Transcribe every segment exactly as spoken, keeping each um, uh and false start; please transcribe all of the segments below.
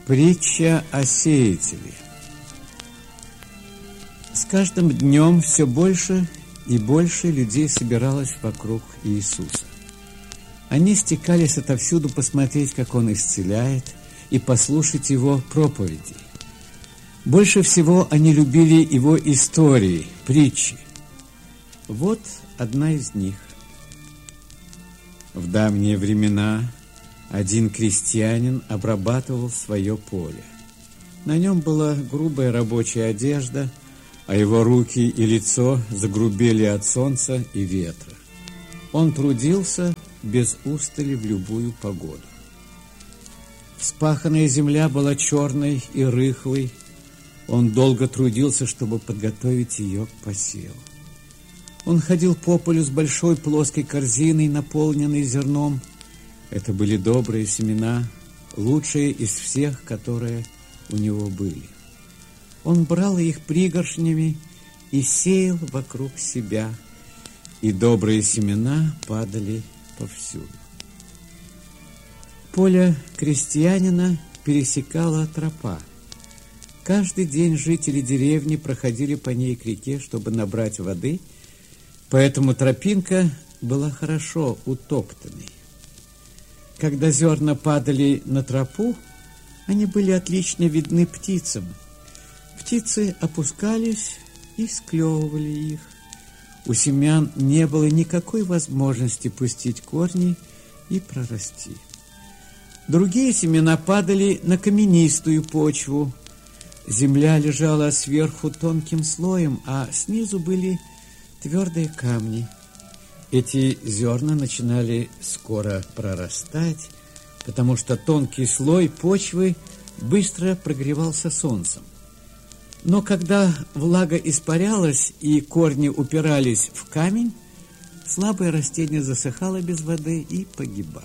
Притча о сеятеле. С каждым днем все больше и больше людей собиралось вокруг Иисуса. Они стекались отовсюду посмотреть, как Он исцеляет, и послушать Его проповеди. Больше всего они любили Его истории, притчи. Вот одна из них. В давние времена один крестьянин обрабатывал свое поле. На нем была грубая рабочая одежда, а его руки и лицо загрубели от солнца и ветра. Он трудился без устали в любую погоду. Вспаханная земля была черной и рыхлой. Он долго трудился, чтобы подготовить ее к посеву. Он ходил по полю с большой плоской корзиной, наполненной зерном. Это были добрые семена, лучшие из всех, которые у него были. Он брал их пригоршнями и сеял вокруг себя, и добрые семена падали повсюду. Поле крестьянина пересекала тропа. Каждый день жители деревни проходили по ней к реке, чтобы набрать воды, поэтому тропинка была хорошо утоптанной. Когда зерна падали на тропу, они были отлично видны птицам. Птицы опускались и склевывали их. У семян не было никакой возможности пустить корни и прорасти. Другие семена падали на каменистую почву. Земля лежала сверху тонким слоем, а снизу были твердые камни. Эти зерна начинали скоро прорастать, потому что тонкий слой почвы быстро прогревался солнцем. Но когда влага испарялась и корни упирались в камень, слабое растение засыхало без воды и погибало.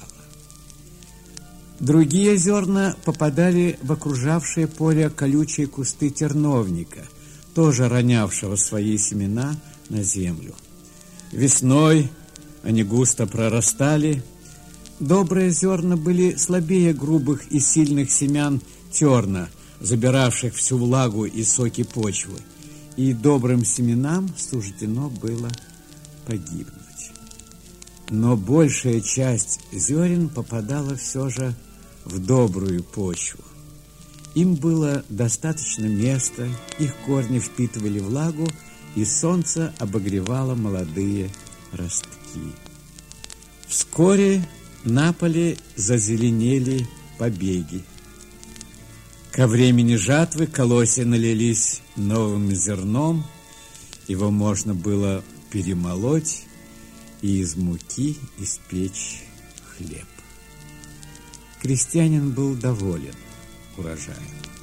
Другие зерна попадали в окружавшее поле колючие кусты терновника, тоже ронявшего свои семена на землю. Весной они густо прорастали. Добрые зерна были слабее грубых и сильных семян терна, забиравших всю влагу и соки почвы, и добрым семенам суждено было погибнуть. Но большая часть зерен попадала все же в добрую почву. Им было достаточно места, их корни впитывали влагу, и солнце обогревало молодые ростки. Вскоре на поле зазеленели побеги. Ко времени жатвы колосья налились новым зерном, его можно было перемолоть и из муки испечь хлеб. Крестьянин был доволен урожаем.